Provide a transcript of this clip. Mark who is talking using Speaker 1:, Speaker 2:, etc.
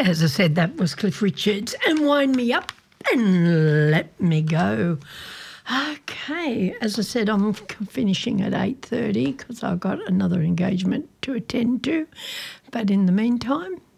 Speaker 1: As I said, that was Cliff Richards and Wind Me Up and Let Me Go. Okay, as I said, I'm finishing at 8:30 because I've got another engagement to attend to. But in the meantime,